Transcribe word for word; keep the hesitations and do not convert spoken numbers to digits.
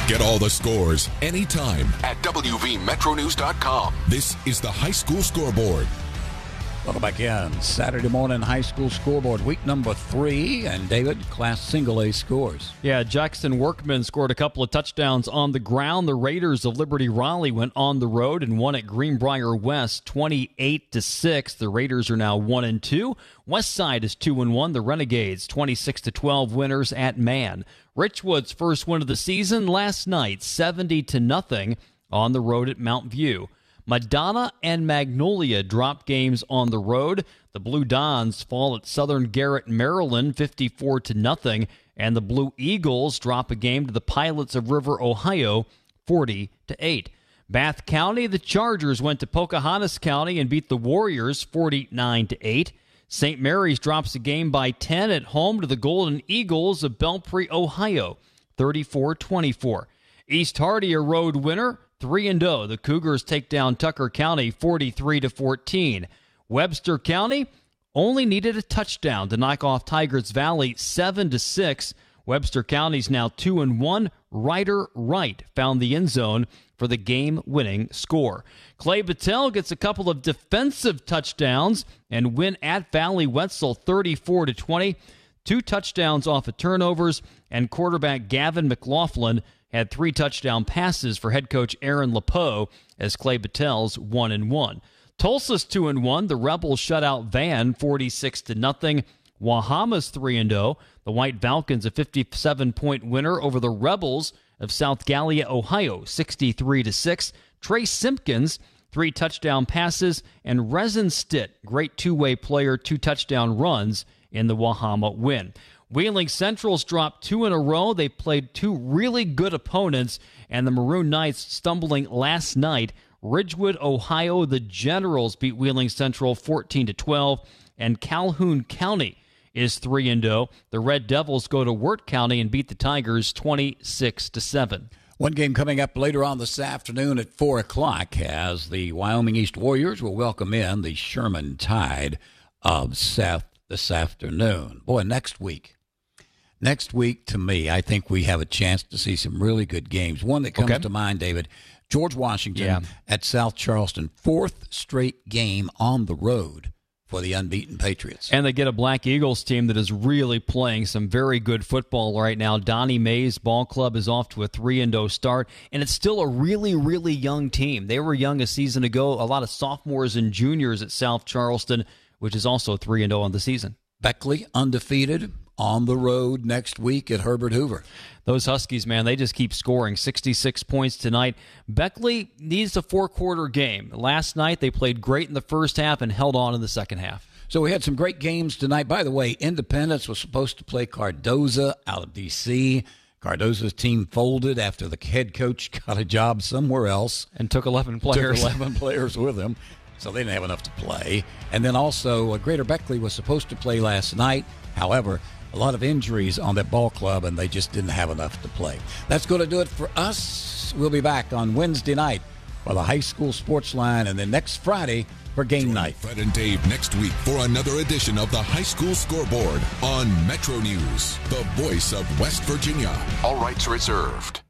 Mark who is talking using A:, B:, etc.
A: Get all the scores anytime at W V Metro News dot com. This is the High School Scoreboard.
B: Welcome back in. Saturday morning high school scoreboard, week number three. And David, class single A scores.
C: Yeah, Jackson Workman scored a couple of touchdowns on the ground. The Raiders of Liberty Raleigh went on the road and won at Greenbrier West twenty-eight to six. The Raiders are now one and two. Westside is two and one. The Renegades twenty-six to twelve winners at Man. Richwood's first win of the season last night, seventy to nothing on the road at Mount View. Madonna and Magnolia drop games on the road. The Blue Dons fall at Southern Garrett, Maryland, fifty-four to nothing, and the Blue Eagles drop a game to the Pilots of River, Ohio, forty to eight. Bath County, the Chargers went to Pocahontas County and beat the Warriors forty-nine to eight. Saint Mary's drops a game by ten at home to the Golden Eagles of Belpre, Ohio, thirty-four twenty-four. East Hardy, a road winner, three and oh. The Cougars take down Tucker County forty-three to fourteen. Webster County only needed a touchdown to knock off Tigers Valley seven to six. Webster County's now two and one. Ryder Wright found the end zone for the game-winning score. Clay Battelle gets a couple of defensive touchdowns and win at Valley Wetzel thirty-four to twenty. Two touchdowns off of turnovers, and quarterback Gavin McLaughlin had three touchdown passes for head coach Aaron Lepeau as Clay Battelle's one and one. Tulsa's two and one. The Rebels shut out Van forty-six to nothing. Wahama's three and oh. The White Falcons a fifty-seven point winner over the Rebels of South Gallia, Ohio, sixty-three to six. Trey Simpkins, three touchdown passes, and Resin Stitt, great two-way player, two touchdown runs in the Wahama win. Wheeling Central's dropped two in a row. They played two really good opponents, and the Maroon Knights stumbling last night. Ridgewood, Ohio, the Generals beat Wheeling Central fourteen to twelve, and Calhoun County is three and oh. The Red Devils go to Wirt County and beat the Tigers twenty-six to seven.
B: One game coming up later on this afternoon at four o'clock as the Wyoming East Warriors will welcome in the Sherman Tide of Seth this afternoon. Boy, next week. Next week, to me, I think we have a chance to see some really good games. One that comes
C: okay.
B: to mind, David, George Washington
C: yeah.
B: at South Charleston. Fourth straight game on the road for the unbeaten Patriots.
C: And they get a Black Eagles team that is really playing some very good football right now. Donnie Mays Ball Club is off to a three and oh start, and it's still a really, really young team. They were young a season ago. A lot of sophomores and juniors at South Charleston, which is also three and oh on the season.
B: Beckley undefeated on the road next week at Herbert Hoover.
C: Those Huskies, man, they just keep scoring. sixty-six points tonight. Beckley needs a four-quarter game. Last night they played great in the first half and held on in the second half.
B: So we had some great games tonight. By the way, Independence was supposed to play Cardozo out of D C Cardozo's team folded after the head coach got a job somewhere else.
C: And took eleven players.
B: Took eleven players with him, so they didn't have enough to play. And then also, uh, Greater Beckley was supposed to play last night. However, a lot of injuries on that ball club, and they just didn't have enough to play. That's going to do it for us. We'll be back on Wednesday night for the High School Sports Line, and then next Friday for game
A: Join
B: night.
A: Fred and Dave next week for another edition of the High School Scoreboard on Metro News, the voice of West Virginia. All rights reserved.